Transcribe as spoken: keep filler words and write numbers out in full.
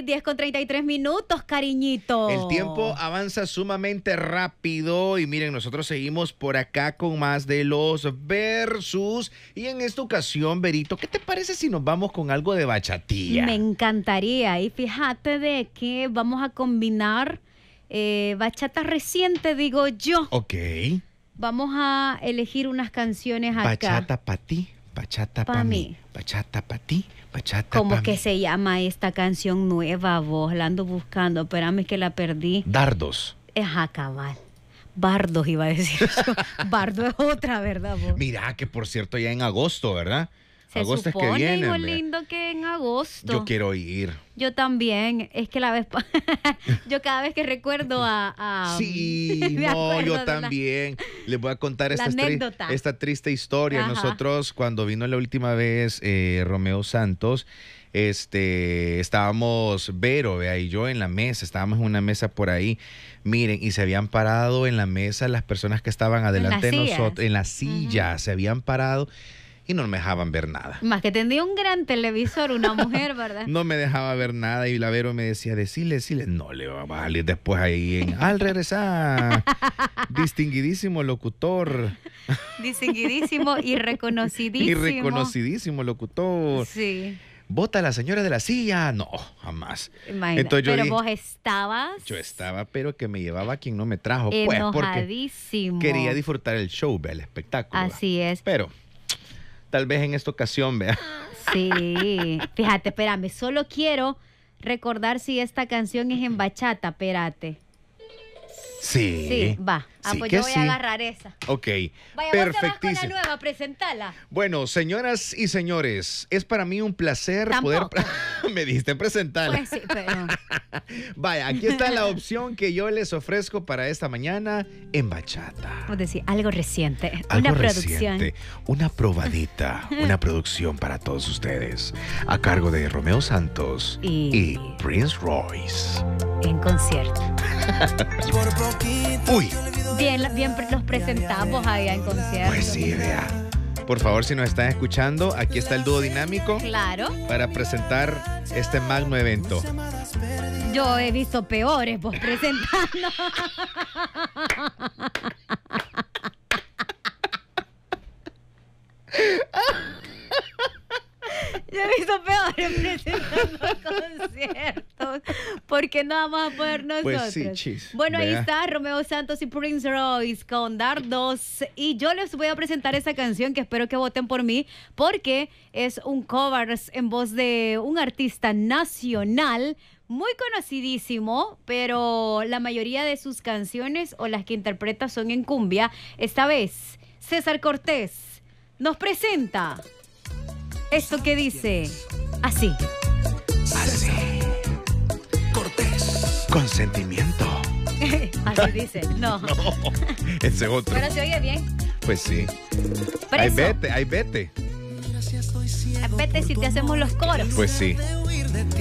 diez con treinta y tres minutos, cariñito. El tiempo avanza sumamente rápido y miren, nosotros seguimos por acá con más de los versus. Y en esta ocasión, Berito, ¿qué te parece si nos vamos con algo de bachatilla? Me encantaría. Y fíjate de que vamos a combinar eh, bachata reciente, digo yo. Ok. Vamos a elegir unas canciones acá. Bachata pa' ti, bachata pa', Pa' mí. mí. Bachata pa' ti, bachata pa' ¿Cómo mí. que se llama esta canción nueva, vos? La ando buscando, espérame que la perdí. Dardos. Ajá, cabal. Bardos iba a decir yo. Bardo es otra, ¿verdad, vos? Mira, que por cierto ya en agosto, ¿verdad? Se agosto supone, es que viene. hijo hombre. lindo, que en agosto. Yo quiero ir. Yo también. Es que la vez... pa- yo cada vez que recuerdo a... a- Sí, me no, acuerdo yo de la- también. Les voy a contar la esta, tri- anécdota. esta triste historia. Ajá. Nosotros, cuando vino la última vez eh, Romeo Santos, este, estábamos, Vero, vea, y yo en la mesa, estábamos en una mesa por ahí. Miren, y se habían parado en la mesa las personas que estaban adelante de las sillas. nosotros, en las sillas, se habían parado y no me dejaban ver nada. Más que tendría un gran televisor, una mujer, ¿verdad? No me dejaba ver nada y la Vero me decía, decile, decile. No le va a salir después ahí en, al regresar, distinguidísimo locutor. Distinguidísimo y reconocidísimo. Y reconocidísimo locutor. Sí. ¿Vota la señora de la silla? No, jamás. Imagina. Entonces yo Pero dije- vos estabas... Yo estaba, pero que me llevaba quien no me trajo, pues, porque enojadísimo. quería disfrutar el show, vea, el espectáculo. ¿va? Así es. Pero, tal vez en esta ocasión, vea. Sí. Fíjate, espérame. Solo quiero recordar si esta canción es en bachata. Espérate. Sí. Sí, va. Ah, Sí pues que yo voy sí. a agarrar esa. Ok, Vaya, vos te vas con la perfectísimo. nueva, presentala. Bueno, señoras y señores, es para mí un placer Tampoco. poder... me dijiste presentarla. Pues sí, pero... Vaya, aquí está la opción que yo les ofrezco para esta mañana en bachata. Vamos a decir, algo reciente. Algo una producción. reciente, una probadita, una producción para todos ustedes, a cargo de Romeo Santos y, Y- Prince Royce. En concierto. Uy, Bien, bien los presentamos allá en concierto. pues sí, vea. Por favor, si nos están escuchando, aquí está el dúo dinámico Claro. para presentar este magno evento. Yo he visto peores vos presentando. Yo he visto peores presentando conciertos. ¿Por qué no vamos a poder nosotros? Pues sí, chis. Bueno, ahí Vea. está Romeo Santos y Prince Royce con Dardos. Y yo les voy a presentar esa canción que espero que voten por mí, porque es un cover en voz de un artista nacional muy conocidísimo, pero la mayoría de sus canciones o las que interpreta son en cumbia. Esta vez, César Cortés nos presenta esto que dice así. Así. Cortés. Consentimiento. Así dice. No. No, ese otro. Pero se oye bien. Pues sí. Ahí Preso. vete, ahí vete. Vete si te hacemos los coros. Pues sí.